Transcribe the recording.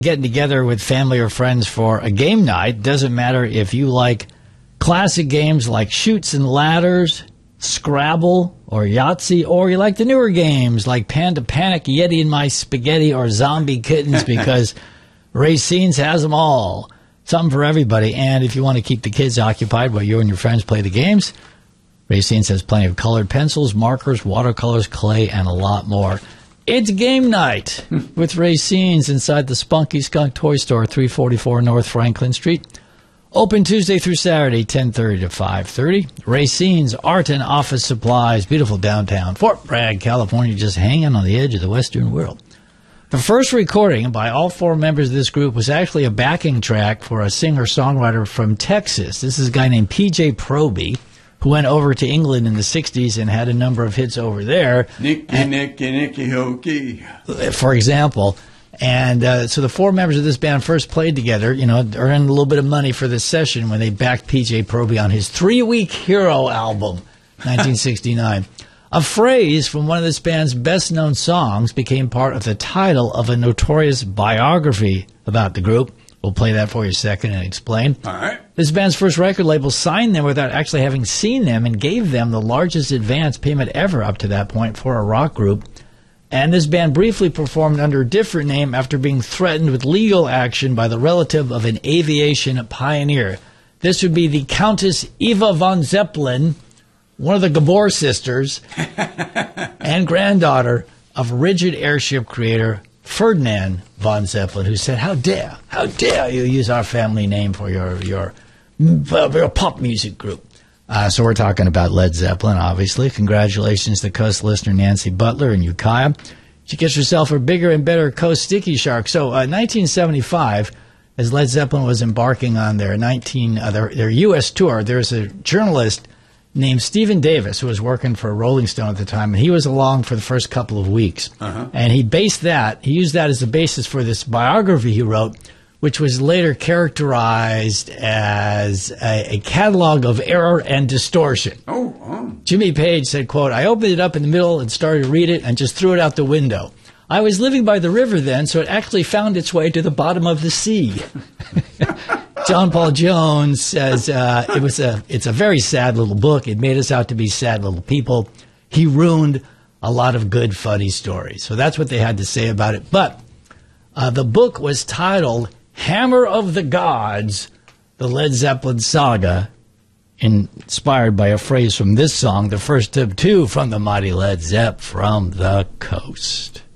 Getting together with family or friends for a game night. Doesn't matter if you like classic games like Chutes and Ladders, Scrabble, or Yahtzee, or you like the newer games like Panda Panic, Yeti in My Spaghetti, or Zombie Kittens, because Racine's has them all. Something for everybody. And if you want to keep the kids occupied while you and your friends play the games, Racine's has plenty of colored pencils, markers, watercolors, clay, and a lot more. It's game night with Racine's inside the Spunky Skunk Toy Store, 344 North Franklin Street. Open Tuesday through Saturday, 10:30 to 5:30. Racine's Art and Office Supplies, beautiful downtown Fort Bragg, California, just hanging on the edge of the Western world. The first recording by all four members of this group was actually a backing track for a singer-songwriter from Texas. This is a guy named P.J. Proby, who went over to England in the 60s and had a number of hits over there. Nicky Hokey. For example. And so the four members of this band first played together, earned a little bit of money for this session when they backed P.J. Proby on his 3-week Hero album, 1969. A phrase from one of this band's best-known songs became part of the title of a notorious biography about the group. We'll play that for you a second and explain. All right. This band's first record label signed them without actually having seen them and gave them the largest advance payment ever up to that point for a rock group. And this band briefly performed under a different name after being threatened with legal action by the relative of an aviation pioneer. This would be the Countess Eva von Zeppelin, one of the Gabor sisters, and granddaughter of rigid airship creator Ferdinand von Zeppelin, who said, how dare you use our family name for your pop music group. So we're talking about Led Zeppelin, obviously. Congratulations to Coast listener Nancy Butler in Ukiah. She gets herself a bigger and better Coast Sticky Shark. So 1975, as Led Zeppelin was embarking on their U.S. tour, there's a journalist named Stephen Davis, who was working for Rolling Stone at the time, and he was along for the first couple of weeks. And he used that as the basis for this biography he wrote, which was later characterized as a catalog of error and distortion. Jimmy Page said, quote, I opened it up in the middle and started to read it and just threw it out the window. I was living by the river then, so it actually found its way to the bottom of the sea. John Paul Jones says it's a very sad little book. It made us out to be sad little people. He ruined a lot of good, funny stories. So that's what they had to say about it. But the book was titled Hammer of the Gods, the Led Zeppelin Saga, inspired by a phrase from this song, the first of two from the mighty Led Zepp, From the Coast.